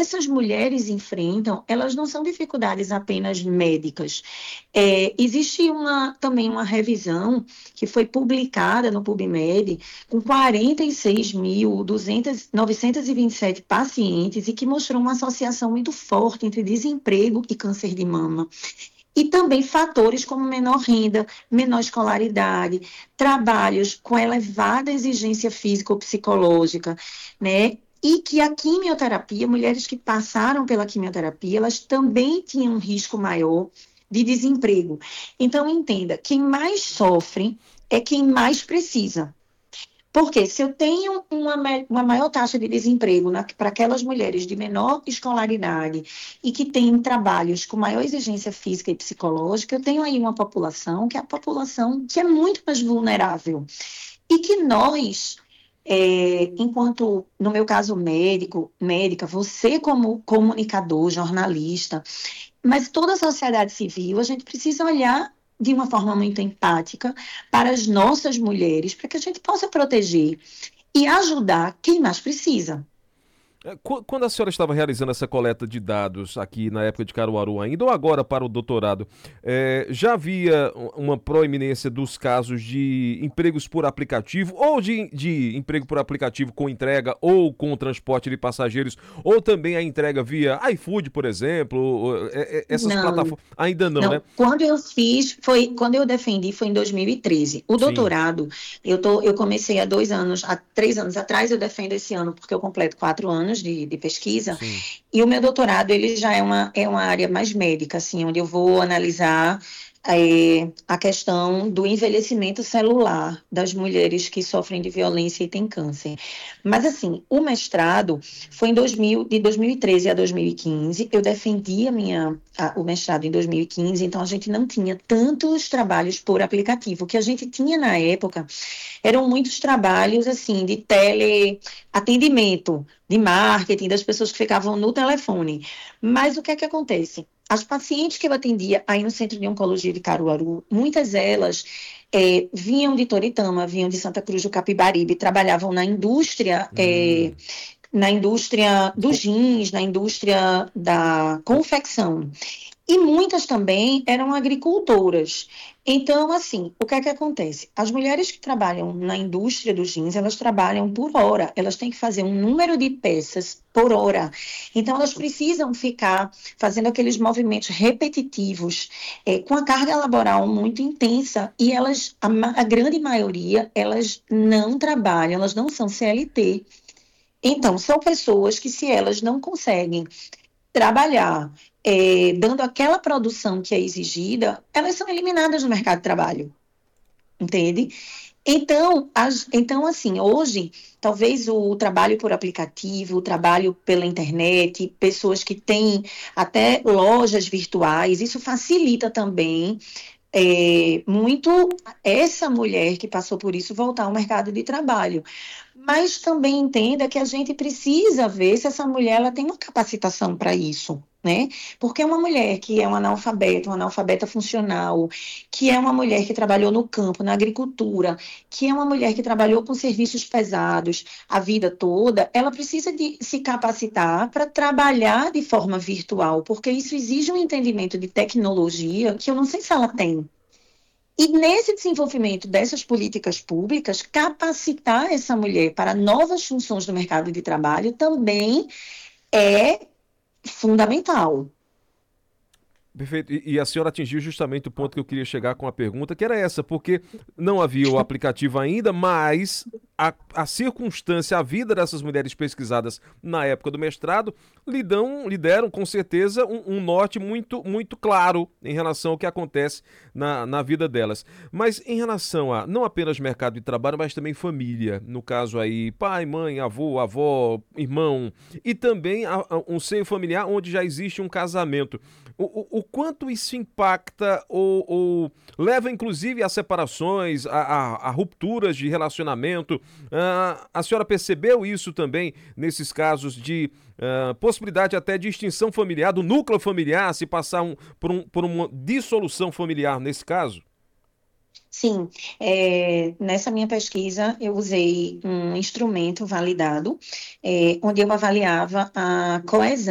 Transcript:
essas mulheres enfrentam, elas não são dificuldades apenas médicas. Existe também uma revisão que foi publicada no PubMed com 46.927 pacientes e que mostrou uma associação muito forte entre desemprego e câncer de mama. E também fatores como menor renda, menor escolaridade, trabalhos com elevada exigência física ou psicológica, né? E que a quimioterapia, mulheres que passaram pela quimioterapia, elas também tinham um risco maior de desemprego. Então, entenda, quem mais sofre é quem mais precisa. Porque se eu tenho uma maior taxa de desemprego para aquelas mulheres de menor escolaridade e que têm trabalhos com maior exigência física e psicológica, eu tenho aí uma população que é a população que é muito mais vulnerável. E que nós, enquanto, no meu caso, médica, você como comunicador, jornalista, mas toda a sociedade civil, a gente precisa olhar de uma forma muito empática para as nossas mulheres, para que a gente possa proteger e ajudar quem mais precisa. Quando a senhora estava realizando essa coleta de dados aqui na época de Caruaru ainda, ou agora para o doutorado, já havia uma proeminência dos casos de empregos por aplicativo, ou de emprego por aplicativo com entrega ou com transporte de passageiros, ou também a entrega via iFood, por exemplo, essas Não, plataformas? Ainda não, né? não. Quando eu defendi, foi em 2013. O Sim. doutorado, eu comecei há 3 anos atrás, eu defendo esse ano, porque eu completo 4 anos de pesquisa, Sim. e o meu doutorado, ele já é uma área mais médica, assim, onde eu vou analisar a questão do envelhecimento celular das mulheres que sofrem de violência e têm câncer. Mas, assim, o mestrado foi de 2013 a 2015, eu defendi o mestrado em 2015, então a gente não tinha tantos trabalhos por aplicativo. O que a gente tinha na época eram muitos trabalhos, assim, de teleatendimento, de marketing, das pessoas que ficavam no telefone. Mas o que é que acontece? As pacientes que eu atendia aí no Centro de Oncologia de Caruaru, muitas delas vinham de Toritama, vinham de Santa Cruz do Capibaribe, trabalhavam Hum. na indústria dos Co- jeans, na indústria da co- confecção. E muitas também eram agricultoras. Então, assim, o que é que acontece? As mulheres que trabalham na indústria dos jeans, elas trabalham por hora, elas têm que fazer um número de peças por hora. Então, elas precisam ficar fazendo aqueles movimentos repetitivos, com a carga laboral muito intensa, e a grande maioria, elas não trabalham, elas não são CLT. Então, são pessoas que, se elas não conseguem trabalhar dando aquela produção que é exigida, elas são eliminadas do mercado de trabalho, entende? Então, assim, hoje, talvez o trabalho por aplicativo, o trabalho pela internet, pessoas que têm até lojas virtuais, isso facilita também muito essa mulher que passou por isso voltar ao mercado de trabalho. Mas também entenda que a gente precisa ver se essa mulher ela tem uma capacitação para isso, né? Porque uma mulher que é uma analfabeta funcional, que é uma mulher que trabalhou no campo, na agricultura, que é uma mulher que trabalhou com serviços pesados a vida toda, ela precisa de se capacitar para trabalhar de forma virtual, porque isso exige um entendimento de tecnologia que eu não sei se ela tem. E nesse desenvolvimento dessas políticas públicas, capacitar essa mulher para novas funções do mercado de trabalho também é fundamental. Perfeito. E a senhora atingiu justamente o ponto que eu queria chegar com a pergunta, que era essa, porque não havia o aplicativo ainda, mas a circunstância, a vida dessas mulheres pesquisadas na época do mestrado lhe deram com certeza um norte muito, muito claro em relação ao que acontece na vida delas. Mas em relação a não apenas mercado de trabalho, mas também família, no caso aí, pai, mãe, avô, avó, irmão, e também um seio familiar onde já existe um casamento. O quanto isso impacta ou leva inclusive a separações, a rupturas de relacionamento? A senhora percebeu isso também nesses casos de possibilidade até de extinção familiar, do núcleo familiar, se passar por uma dissolução familiar nesse caso? Sim, nessa minha pesquisa eu usei um instrumento validado, onde eu avaliava a coesão